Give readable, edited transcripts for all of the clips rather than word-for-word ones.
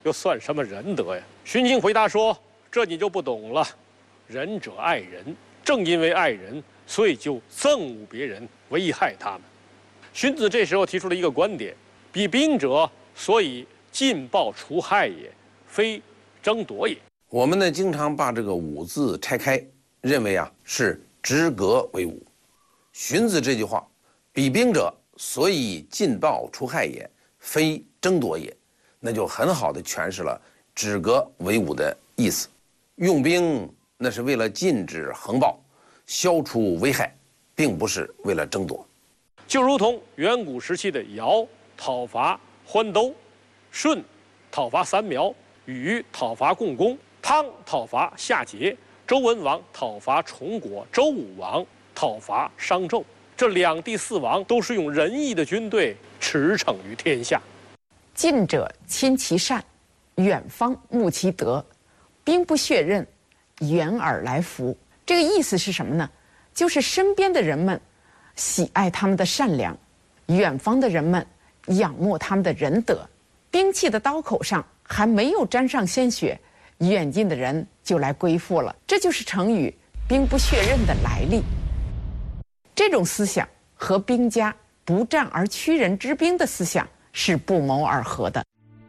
又算什么仁德呀？荀卿回答说：“这你就不懂了。仁者爱人，正因为爱人，所以就憎恶别人，危害他们。”荀子这时候提出了一个观点：比兵者，所以尽暴除害也，非争夺也。 我们呢，经常把这个武字拆开，认为是直格为武。荀子这句话，比兵者，所以尽暴除害也，非争夺也，那就很好的诠释了止格为武的意思。用兵那是为了禁止横暴，消除危害，并不是为了争夺。 就如同远古时期的尧讨伐欢兜，舜讨伐三苗，禹讨伐共工，汤讨伐夏桀，周文王讨伐崇国，周武王讨伐商纣。这两帝四王都是用仁义的军队驰骋于天下。 近者亲其善，远方慕其德，兵不血刃，远而来服。这个意思是什么呢？就是身边的人们喜爱他们的善良，远方的人们仰慕他们的仁德。兵器的刀口上还没有沾上鲜血，远近的人就来归附了。这就是成语“兵不血刃”的来历。这种思想和兵家不战而屈人之兵的思想是不谋而合的。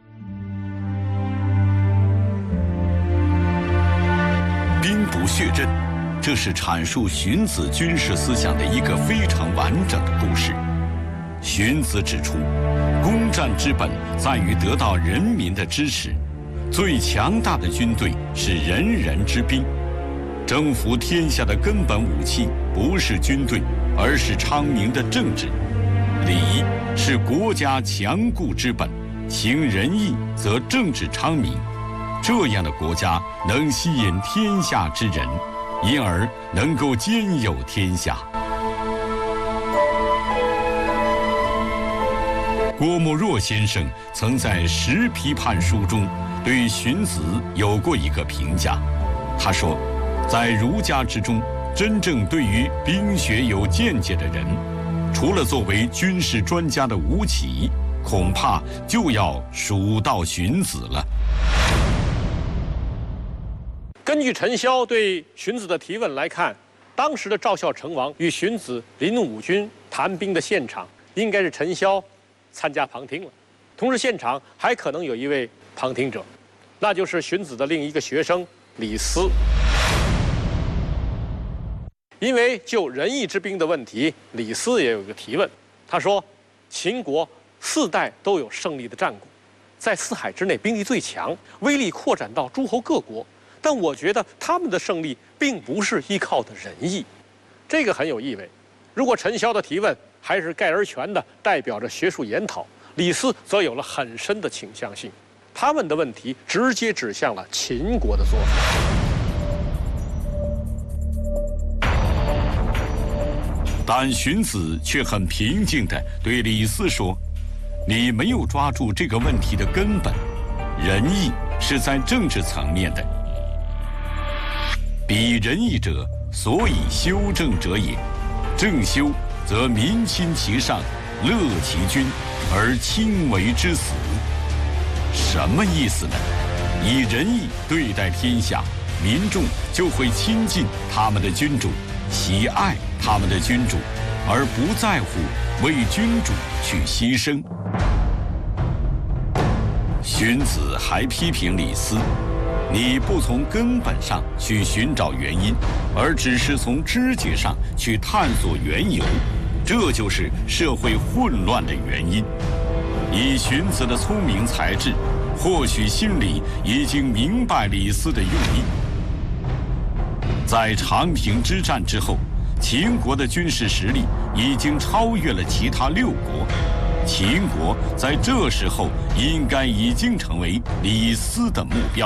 兵不血刃，这是阐述荀子军事思想的一个非常完整的故事。荀子指出，攻战之本在于得到人民的支持，最强大的军队是人人之兵。征服天下的根本武器不是军队，而是昌明的政治。礼是国家强固之本，行仁义则政治昌明。这样的国家能吸引天下之人，因而能够兼有天下。郭沫若先生曾在《实批判书》中对荀子有过一个评价，他说，在儒家之中，真正对于兵学有见解的人，除了作为军事专家的吴起，恐怕就要数到荀子了。 根据陈嚣对荀子的提问来看，当时的赵孝成王与荀子领五军谈兵的现场，应该是陈嚣参加旁听了。同时，现场还可能有一位旁听者，那就是荀子的另一个学生李斯。因为就仁义之兵的问题，李斯也有一个提问。他说，秦国4代都有胜利的战果，在四海之内兵力最强，威力扩展到诸侯各国。但我觉得他们的胜利并不是依靠的仁义，这个很有意味。如果陈嚣的提问还是概而全的代表着学术研讨，李斯则有了很深的倾向性，他们的问题直接指向了秦国的做法。 但荀子却很平静地对李斯说：“你没有抓住这个问题的根本，仁义是在政治层面的。彼仁义者，所以修正者也。正修，则民亲其上，乐其君，而亲为之死。”什么意思呢？以仁义对待天下，民众就会亲近他们的君主，喜爱他们的君主，而不在乎为君主去牺牲。荀子还批评李斯，你不从根本上去寻找原因，而只是从枝节上去探索缘由，这就是社会混乱的原因。以荀子的聪明才智，或许心里已经明白李斯的用意。在长平之战之后，秦国的军事实力已经超越了其他6国，秦国在这时候应该已经成为李斯的目标。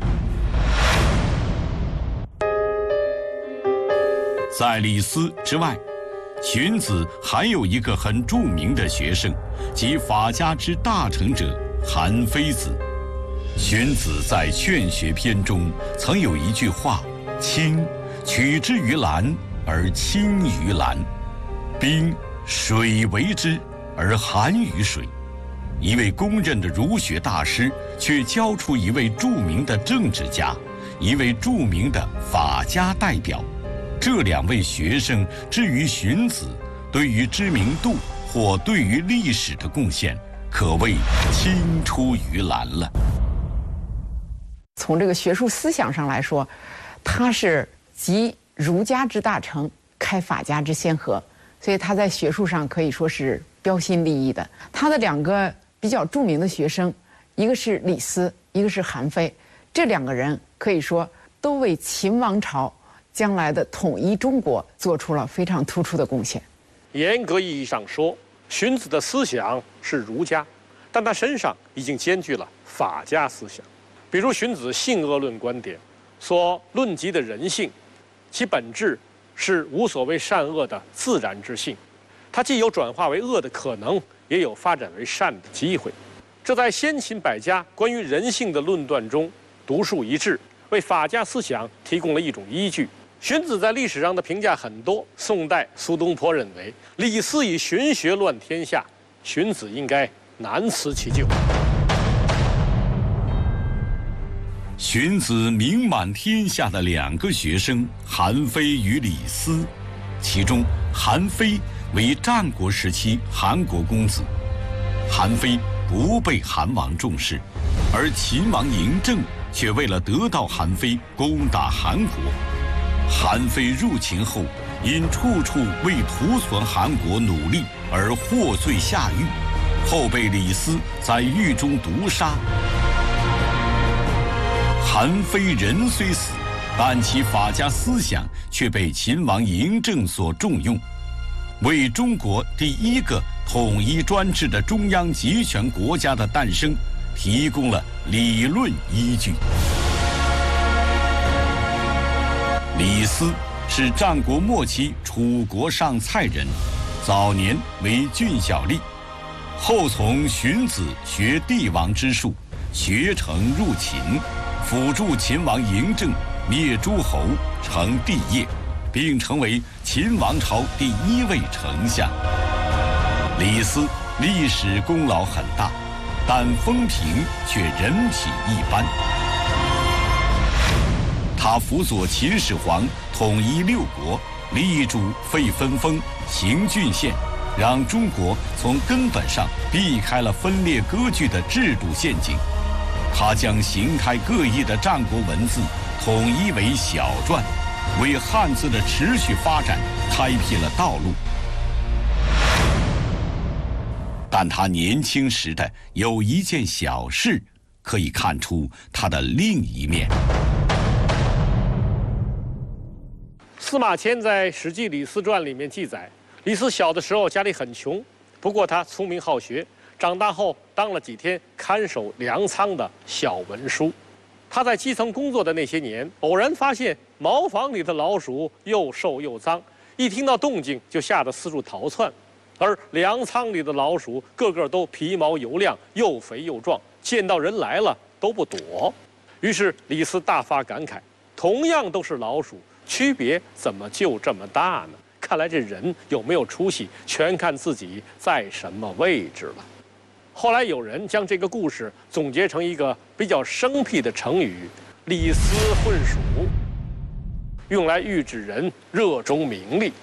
在李斯之外，荀子还有一个很著名的学生，即法家之大成者韩非子。荀子在《劝学篇》中曾有一句话：“亲，取之于蓝而亲于蓝，冰水为之而寒于水。” 一位公认的儒学大师却教出一位著名的政治家，一位著名的法家代表。这两位学生至于荀子，对于知名度或对于历史的贡献，可谓青出于蓝了。 从这个学术思想上来说，他是集儒家之大成，开法家之先河，所以他在学术上可以说是标新立异的。他的两个比较著名的学生，一个是李斯，一个是韩非，这两个人可以说都为秦王朝将来的统一中国做出了非常突出的贡献。 严格意义上说，荀子的思想是儒家，但他身上已经兼具了法家思想。比如荀子性恶论观点所论及的人性，其本质是无所谓善恶的自然之性，它既有转化为恶的可能，也有发展为善的机会。这在先秦百家关于人性的论断中独树一帜，为法家思想提供了一种依据。荀子在历史上的评价很多，宋代苏东坡认为李斯以荀学乱天下，荀子应该难辞其咎。 荀子名满天下的两个学生韩非与李斯，其中韩非为战国时期韩国公子，韩非不被韩王重视，而秦王嬴政却为了得到韩非攻打韩国。韩非入秦后，因处处为图存韩国努力而获罪下狱，后被李斯在狱中毒杀。韩非人虽死，但其法家思想却被秦王嬴政所重用，为中国第一个统一专制的中央集权国家的诞生提供了理论依据。李斯是战国末期楚国上蔡人，早年为郡小吏，后从荀子学帝王之术，学成入秦，辅助秦王嬴政灭诸侯，成帝业，并成为秦王朝第一位丞相。李斯历史功劳很大，但风评却人品一般。他辅佐秦始皇统一六国，力主废分封、行郡县，让中国从根本上避开了分裂割据的制度陷阱。他将形态各异的战国文字统一为小篆，为汉字的持续发展开辟了道路。但他年轻时的有一件小事，可以看出他的另一面。 司马迁在《史记·李斯传》里面记载，李斯小的时候家里很穷，不过他聪明好学，长大后当了几天看守粮仓的小文书。他在基层工作的那些年，偶然发现茅房里的老鼠又瘦又脏，一听到动静就吓得四处逃窜，而粮仓里的老鼠个个都皮毛油亮，又肥又壮，见到人来了都不躲。于是李斯大发感慨，同样都是老鼠，区别怎么就这么大呢？看来这人有没有出息，全看自己在什么位置了。后来有人将这个故事总结成一个比较生僻的成语“李斯混鼠”，用来喻指人热衷名利。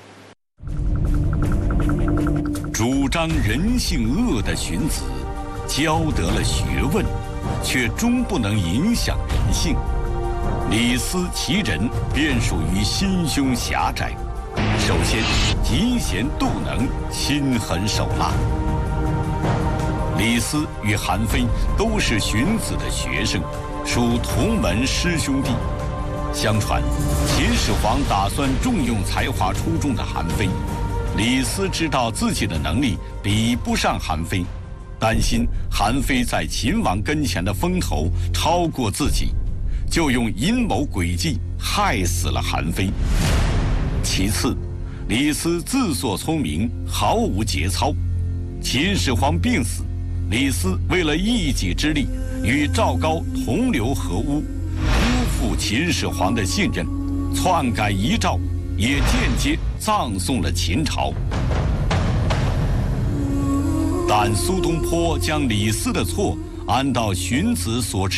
主张人性恶的荀子，教得了学问，却终不能影响人性。李斯其人便属于心胸狭窄，首先嫉贤妒能，心狠手辣。李斯与韩非都是荀子的学生，属同门师兄弟。相传，秦始皇打算重用才华出众的韩非，李斯知道自己的能力比不上韩非，担心韩非在秦王跟前的风头超过自己，就用阴谋诡计害死了韩非。其次，李斯自作聪明，毫无节操。秦始皇病死，李斯为了一己之力，与赵高同流合污，辜负秦始皇的信任，篡改遗诏，也间接葬送了秦朝。 但苏东坡将李斯的错安到荀子所持